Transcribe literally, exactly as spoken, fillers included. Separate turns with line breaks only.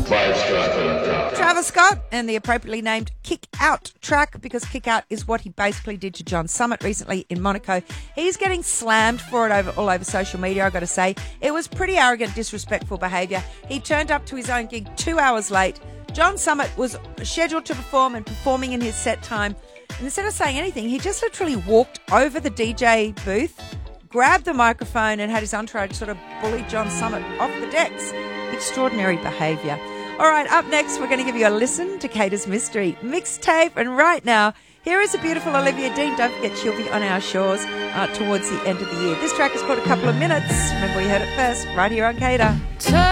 Travis Scott and the appropriately named Kick Out track, because Kick Out is what he basically did to John Summit recently in Monaco. He's getting slammed for it over all over social media, I've got to say. It was pretty arrogant, disrespectful behaviour. He turned up to his own gig two hours late. John Summit was scheduled to perform and performing in his set time. And instead of saying anything, he just literally walked over the D J booth, grabbed the microphone and had his entourage sort of bully John Summit off the decks. Extraordinary behaviour. All right, up next, we're going to give you a listen to Kata's Mystery Mixtape. And right now, here is a beautiful Olivia Dean. Don't forget, she'll be on our shores uh, towards the end of the year. This track is called A Couple of Minutes. Remember, we heard it first right here on Kata.